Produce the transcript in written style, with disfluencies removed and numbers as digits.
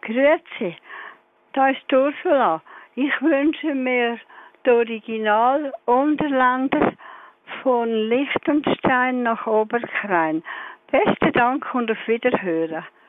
Grüezi, da ist Ursula. Ich wünsche mir die Original-Unterländer von Liechtenstein nach Oberkrain. Besten Dank und auf Wiederhören.